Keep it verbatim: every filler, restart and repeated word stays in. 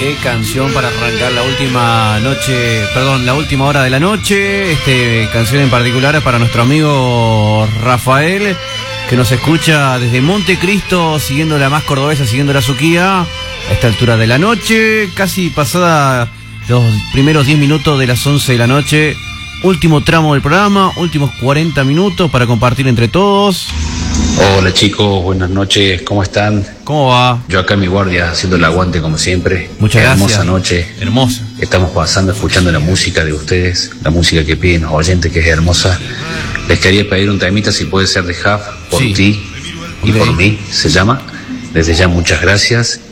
Qué canción para arrancar la última noche, perdón, la última hora de la noche. Este canción en particular es para nuestro amigo Rafael, que nos escucha desde Montecristo, siguiendo la más cordobesa, siguiendo la Suquía, a esta altura de la noche, casi pasada los primeros diez minutos de las once de la noche. Último tramo del programa, últimos cuarenta minutos para compartir entre todos. Hola chicos, buenas noches, ¿cómo están? ¿Cómo va? Yo acá en mi guardia, haciendo el aguante como siempre. Muchas gracias. Hermosa noche. Hermosa. Estamos pasando, escuchando la música de ustedes, la música que piden los oyentes, que es hermosa. Les quería pedir un temita, si puede ser de Huff, por Sí. ti y Ok. por mí, se llama. Desde ya muchas gracias